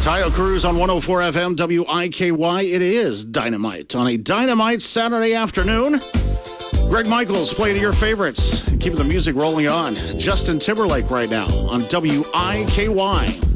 Kyle Cruz on 104 FM WIKY. It is Dynamite on a Dynamite Saturday afternoon. Greg Michaels playing your favorites, keeping the music rolling on. Justin Timberlake right now on WIKY.